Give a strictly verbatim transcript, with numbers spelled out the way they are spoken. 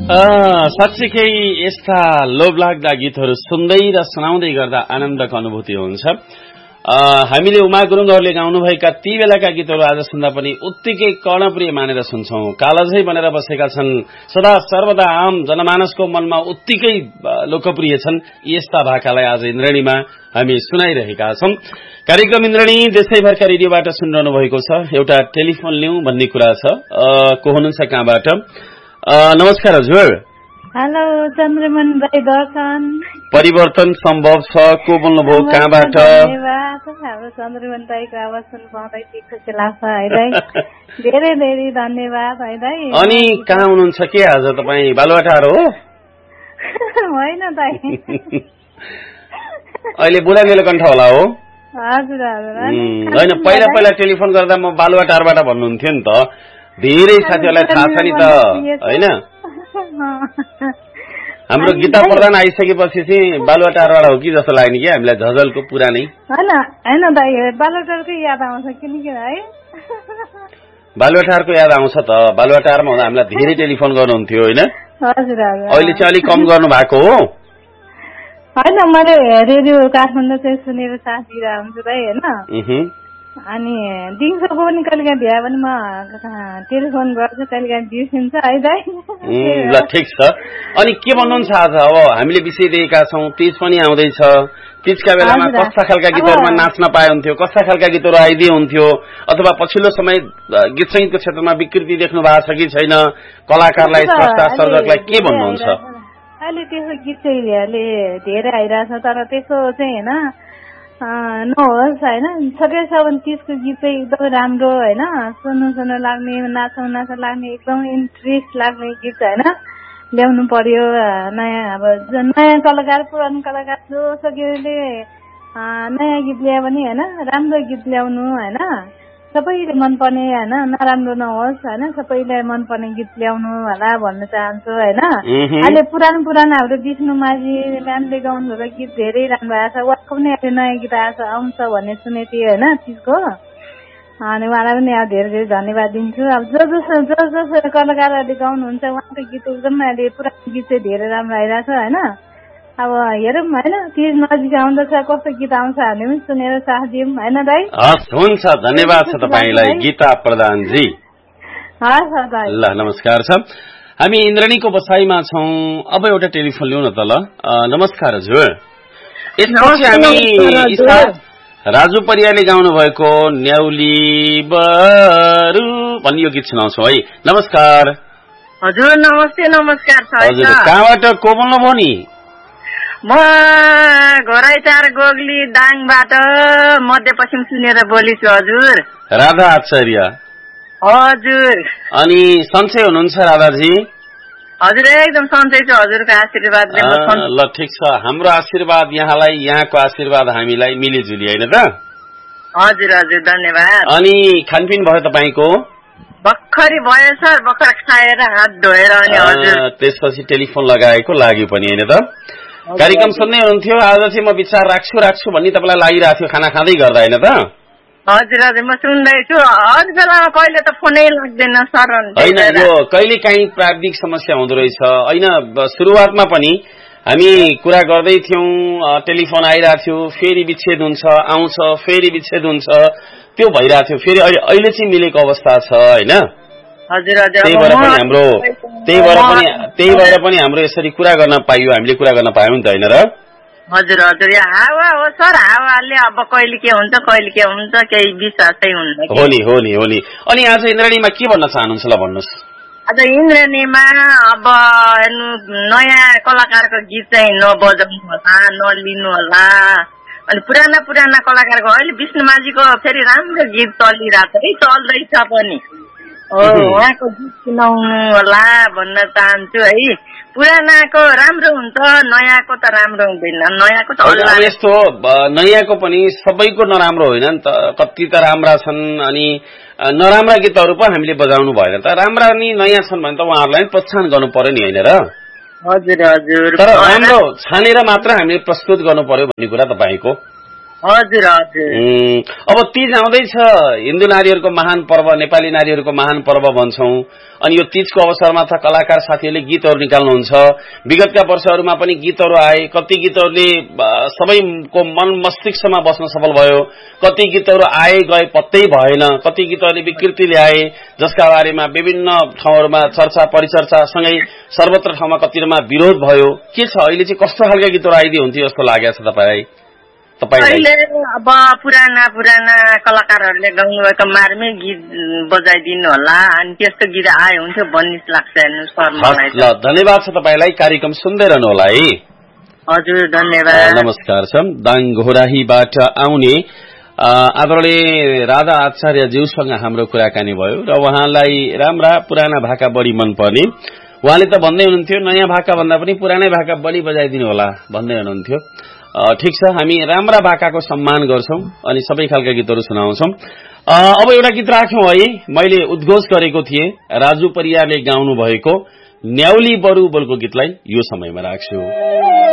साँच्चीकै यस्ता लोभलाग्दा गीतहरू सुन्दै र सुनाउँदै गर्दा आनन्दको अनुभूति हुन्छ। हामीले उमा गुरुङहरूले गाउनुभएका ती बेलाका गीतहरू आज सुन्दा पनि उत्तिकै कर्णप्रिय मानेर सुन्छौं। कालजै बनेर बसेका छन्, सदा सर्वदा आम जनमानसको मनमा उत्तिकै लोकप्रिय छन्। यस्ता भाकालाई आज इन्द्रणीमा हामी सुनाइरहेका छौं। कार्यक्रम इन्द्रणी देशैभरका रेडियोबाट सुनिरहनु भएको छ। एउटा टेलिफोन लिउँ भन्ने कुरा छ। को हुनुहुन्छ, कहाँबाट? नमस्कार हजुर। हेलो, चन्द्रमन भाइ दर्शन। परिवर्तन सम्भव छ। को बोल्नुभयो, कहाँबाट? हाम्रो चन्द्रमन भाइको आवाज सुन्नु पाउँदै खुसी लाग्छ है। धेरै धेरै धन्यवाद है। अनि कहाँ हुनुहुन्छ के आज तपाईँ? बालुवाटार हो? होइन दाइ, अहिले बुढा नीलकण्ठ होला हो? हजुर हजुर। होइन, पहिला पहिला टेलिफोन गर्दा म बालुवाटारबाट भन्नुहुन्थ्यो नि त। धेरै साथीहरूलाई थाहा छ नि त, होइन? हाम्रो गीता प्रधान आइसकेपछि चाहिँ बालुवाटारबाट हो कि जस्तो लाग्ने कि हामीलाई, झझलको पुरानै। होइन होइन दाइ, बालुवाटारकै याद आउँछ किनकि है। बालुवाटारको याद आउँछ त। बालुवाटारमा हुँदा हामीलाई धेरै टेलिफोन गर्नुहुन्थ्यो, होइन? हजुर हजुर। अहिले चाहिँ अलिक कम गर्नु भएको हो? होइन, मैले रेडियो काठमाडौँ चाहिँ सुनेर साथ दिइरहेको हुन्छु दाइ, होइन? अनि दिउँसोको पनि कहिले काहीँ भ्या भने म टेलिफोन गर्छु, कहिले काहीँ बिर्सिन्छ है दाइ। ल ठिक छ। अनि के भन्नुहुन्छ आज? अब हामीले विषय दिएका छौँ, तीज पनि आउँदैछ। तीजका बेलामा कस्ता खालका गीतहरूमा नाच्न पाए हुन्थ्यो, कस्ता खालका गीतहरू आइदिए हुन्थ्यो, अथवा पछिल्लो समय गीत सङ्गीतको क्षेत्रमा विकृति देख्नु भएको छ कि छैन? कलाकारलाई, स्रष्टा सर्जकलाई के भन्नुहुन्छ? अहिले त्यसो गीत चाहिँ धेरै आइरहेछ, तर त्यसो चाहिँ होइन नहोस् होइन। छब्बिस साउन तीजको गीत चाहिँ एकदमै राम्रो होइन, सुन्नु सुन्नु लाग्ने, नाच्नु नाच्नु लाग्ने, एकदम इन्ट्रेस्ट लाग्ने गीत होइन ल्याउनु पर्यो। नयाँ अब नयाँ कलाकार, पुरानो कलाकार जो सकेले नयाँ गीत ल्यायो भने होइन, राम्रो गीत ल्याउनु होइन, सबैले मनपर्ने होइन, नराम्रो नहोस् होइन, सबैलाई मनपर्ने गीत ल्याउनु होला भन्न चाहन्छु होइन। अहिले पुरानो पुरानो हाम्रो विष्णु माझी म्यामले गाउनुभएको गीत धेरै राम्रो आएको छ। उहाँको पनि अहिले नयाँ गीत आएको आउँछ भन्ने सुनेको थिएँ होइन त्यसको। अनि उहाँलाई पनि अब धेरै धेरै धन्यवाद दिन्छु। अब जो जसो जो जसो कलाकारहरूले गाउनुहुन्छ उहाँको गीत एकदमै अहिले पुरानो गीत चाहिँ धेरै राम्रो आइरहेछ होइन। अब हेरौँ होइन, तीज नजिक आउँदैछ, कस्तो गीत आउँछ हामीले पनि सुनेर साथ दिउँ होइन दाइ। हस्, हुन्छ, धन्यवाद छ तपाईँलाई गीता प्रधानजी। हस् दाइ, ल नमस्कार छ। हामी इन्द्रणीको बसाइमा छौँ। अब एउटा टेलिफोन लिउँ न त। ल नमस्कार हजुर। यसपछि हामी राजु परियारले गाउनु भएको न्याउली बरु भन्ने यो गीत सुनाउँछौँ है। नमस्कार हजुर। नमस्ते नमस्कार। हजुर, कहाँबाट को बोल्नुभयो नि? म घोराइचार गोगली दाङबाट मध्यपश्चिम सुनेर बोलेछु हजुर। राधा आचार्य? हजुर। अनि सन्चै हुनुहुन्छ राधाजी? हजुर, एकदम सन्चै छु हजुरको आशीर्वादले। ल ठिक छ, हाम्रो आशीर्वाद यहाँलाई, यहाँको आशीर्वाद हामीलाई मिलिजुली होइन त? हजुर हजुर, धन्यवाद। अनि खानपिन भयो तपाईँको? भर्खरै भयो सर, भर्खर खाएर हात धोएर। अनि हजुर त्यसपछि टेलिफोन लगाएको लाग्यो पनि होइन त? कार्यक्रम सुन्दै हुनुहुन्थ्यो। आज चाहिँ म विचार राख्छु राख्छु भन्ने तपाईँलाई लागिरहेको थियो खाना खाँदै गर्दा होइन त? हजुर हजुर, म सुन्दैछु। अरू बेलामा कहिले त फोनै लाग्दैन सर। होइन, यो कहिले काहीँ प्राविधिक समस्या हुँदो रहेछ होइन। सुरुवातमा पनि हामी कुरा गर्दै थियौँ, टेलिफोन आइरहेको थियो, फेरि विच्छेद हुन्छ, आउँछ, फेरि विच्छेद हुन्छ, त्यो भइरहेको थियो। फेरि अहिले अहिले चाहिँ मिलेको अवस्था छ होइन। हजुर हजुर। त्यही भएर पनि हाम्रो त्यही भएर पनि त्यही भएर पनि हाम्रो यसरी कुरा गर्न पाइयो, हामीले कुरा गर्न पायौँ नि त होइन र? हजुर हजुर, यो हावा हो सर, हावाले अब कहिले के हुन्छ कहिले के हुन्छ केही विश्वासै हुन्न। हो नि हो नि हो नि। अनि आज इन्द्रणीमा के भन्न चाहनुहुन्छ ल भन्नुहोस्? आज इन्द्रणीमा अब हेर्नु, नयाँ कलाकारको गीत चाहिँ नबजाउनु होला, नलिनु होला। अनि पुराना पुराना कलाकारको अहिले विष्णु माझीको फेरि राम्रो गीत चलिरहेको छ है, चल्दैछ पनि हो, उहाँको गीत सुनाउनु होला भन्न चाहन्छु है। पुरानाको राम्रो हुन्छ, नयाँको त राम्रो हुँदैन। नयाँको त यस्तो नयाँको पनि सबैको नराम्रो होइन नि त, कति त राम्रा छन्। अनि नराम्रा गीतहरू पो हामीले बजाउनु भएन त, राम्रा नि नयाँ छन् भने त उहाँहरूलाई प्रोत्साहन गर्नु पर्यो नि होइन र? हजुर हजुर। तर राम्रो छानेर मात्र हामीले प्रस्तुत गर्नु पर्यो भन्ने कुरा तपाईँको। हजुर हजुर। अब तीज आउँदैछ, हिन्दू नारीहरूको महान पर्व, नेपाली नारीहरूको महान पर्व भन्छौं। अनि यो तीजको अवसरमा त कलाकार साथीहरूले गीतहरू निकाल्नुहुन्छ। विगतका वर्षहरूमा पनि गीतहरू आए, कति गीतहरूले सबैको मन मस्तिष्कमा बस्न सफल भयो, कति गीतहरू आए गए पत्तै भएन, कति गीतहरूले विकृति ल्याए, जसका बारेमा विभिन्न ठाउँहरूमा चर्चा परिचर्चा सँगै सर्वत्र ठाउँमा कतिमा विरोध भयो। के छ अहिले चाहिँ कस्तो खालका गीतहरू आइदिए हुन्थ्यो जस्तो लागेको छ तपाईँलाई? अहिले अब पुराना पुराना कलाकारहरूले गाउनुभएको मारमै गीत बजाइदिनु होला, अनि त्यस्तो गीत आए हुन्थ्यो भन्ने लाग्छ। ल धन्यवाद छ तपाईँलाई, कार्यक्रम सुन्दै रहनु होला है। हजुर धन्यवाद, नमस्कार छ। दाङ घोराहीबाट आउने आदरणीय राधा आचार्य ज्यूसँग हाम्रो कुराकानी भयो र उहाँलाई राम्रा पुराना भाका बढी मनपर्ने। उहाँले त भन्दै हुनुहुन्थ्यो नयाँ भाका भन्दा पनि पुरानै भाका बढी बजाइदिनु होला भन्दै हुनुहुन्थ्यो। ठिक छ, हामी राम्रा भाकाको सम्मान गर्छौं अनि सबै खालका गीतहरू सुनाउँछौं। अब एउटा गीत राख्यौं है, मैले उद्घोष गरेको थिएँ राजु परियारले गाउनु भएको न्याउली बरु बोलको गीतलाई यो समयमा राख्छु।